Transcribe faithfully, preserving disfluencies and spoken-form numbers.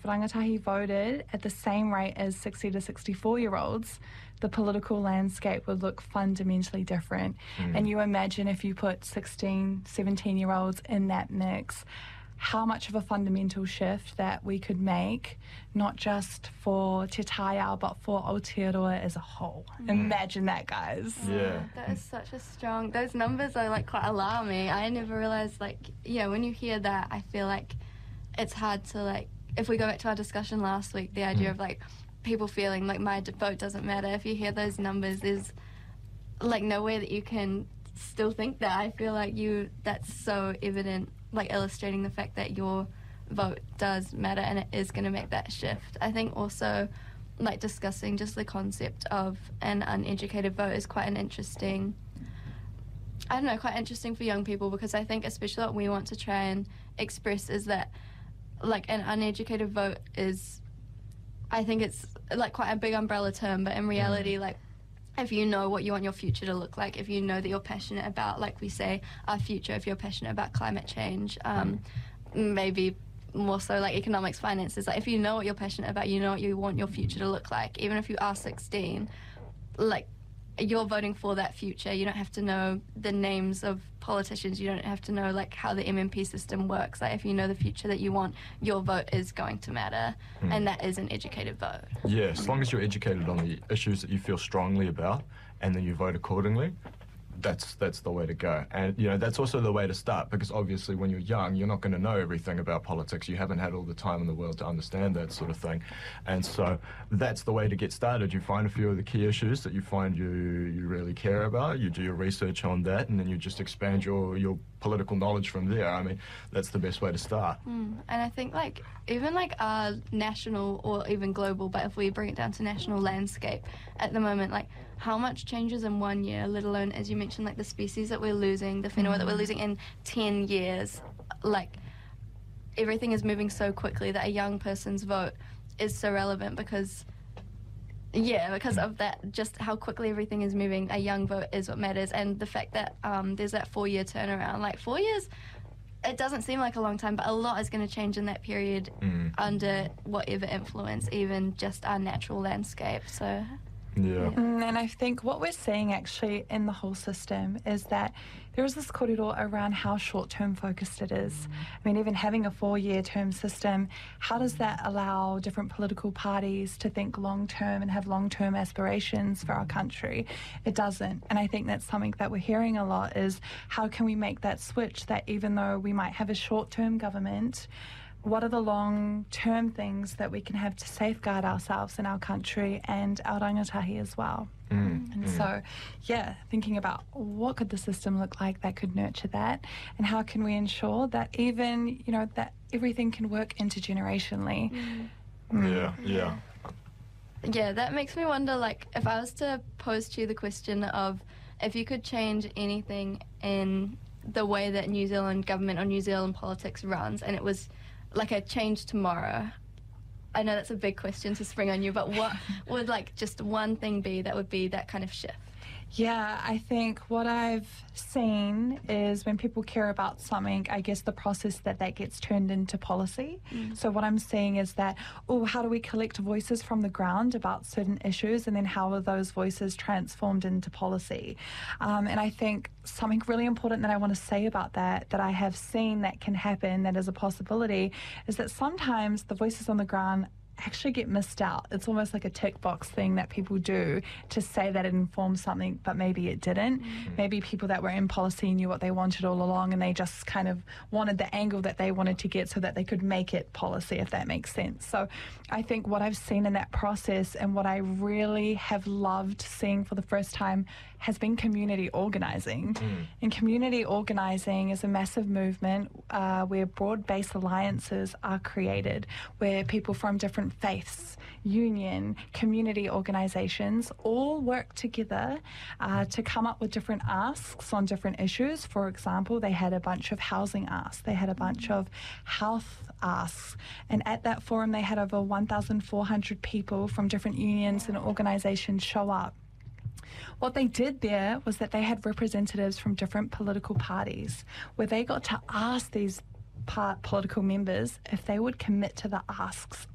Rangatahi voted at the same rate as sixty to sixty-four year olds, the political landscape would look fundamentally different. Mm. And you imagine if you put sixteen, seventeen year olds in that mix, how much of a fundamental shift that we could make, not just for Te Taiao, but for Aotearoa as a whole. Mm. Imagine that, guys. Yeah. yeah. That is such a strong, those numbers are like quite alarming. I never realised, like, yeah, when you hear that, I feel like it's hard to, like, if we go back to our discussion last week, the idea mm. of, like, people feeling like my vote doesn't matter. If you hear those numbers, there's, like, no way that you can still think that. I feel like you, that's so evident, like illustrating the fact that your vote does matter and it is going to make that shift. I think also, like, discussing just the concept of an uneducated vote is quite an interesting, I don't know, quite interesting for young people, because I think especially what we want to try and express is that, like, an uneducated vote is, I think it's like quite a big umbrella term, but in reality, like, if you know what you want your future to look like, if you know that you're passionate about, like we say, our future, if you're passionate about climate change, um, maybe more so like economics, finances, like if you know what you're passionate about, you know what you want your future to look like, even if you are sixteen, like, you're voting for that future. You don't have to know the names of politicians. You don't have to know, like, how the M M P system works. Like, if you know the future that you want, your vote is going to matter, mm. and that is an educated vote. Yeah, as long as you're educated on the issues that you feel strongly about, and then you vote accordingly, that's that's the way to go. And, you know, that's also the way to start, because obviously when you're young, you're not going to know everything about politics. You haven't had all the time in the world to understand that sort of thing. And so that's the way to get started. You find a few of the key issues that you find you, you really care about, you do your research on that, and then you just expand your, your political knowledge from there. I mean, that's the best way to start. Mm. And I think, like, even like our national or even global, but if we bring it down to national landscape at the moment, like, how much changes in one year, let alone, as you mentioned, like the species that we're losing, the whenua mm. that we're losing in ten years, like, everything is moving so quickly that a young person's vote is so relevant because, yeah, because of that, just how quickly everything is moving, a young vote is what matters. And the fact that um, there's that four-year turnaround, like, four years, it doesn't seem like a long time, but a lot is going to change in that period mm. under whatever influence, even just our natural landscape, so... Yeah. Mm, and I think what we're seeing actually in the whole system is that there is this kōrero around how short-term focused it is. I mean, even having a four-year term system, how does that allow different political parties to think long-term and have long-term aspirations for our country? It doesn't. And I think that's something that we're hearing a lot is how can we make that switch that even though we might have a short-term government, what are the long-term things that we can have to safeguard ourselves in our country and our rangatahi as well? Mm, and mm. so, yeah, thinking about what could the system look like that could nurture that, and how can we ensure that even, you know, that everything can work intergenerationally. Mm. Mm. Yeah, yeah. Yeah, that makes me wonder, like, if I was to pose to you the question of if you could change anything in the way that New Zealand government or New Zealand politics runs, and it was like a change tomorrow. I know that's a big question to spring on you, but what would, like, just one thing be that would be that kind of shift? Yeah, I think what I've seen is when people care about something, I guess the process that that gets turned into policy. Mm. So what I'm seeing is that, oh, how do we collect voices from the ground about certain issues, and then how are those voices transformed into policy? Um, and I think something really important that I want to say about that, that I have seen that can happen, that is a possibility, is that sometimes the voices on the ground actually get missed out. It's almost like a tick box thing that people do to say that it informs something, but maybe it didn't. Mm-hmm. Maybe people that were in policy knew what they wanted all along, and they just kind of wanted the angle that they wanted to get so that they could make it policy, if that makes sense. So I think what I've seen in that process, and what I really have loved seeing for the first time, has been community organising. Mm. And community organising is a massive movement uh, where broad-based alliances are created, where people from different faiths, union, community organisations all work together uh, to come up with different asks on different issues. For example, they had a bunch of housing asks, they had a bunch of health asks, and at that forum they had over one thousand four hundred people from different unions and organisations show up. What they did there was that they had representatives from different political parties, where they got to ask these part political members if they would commit to the asks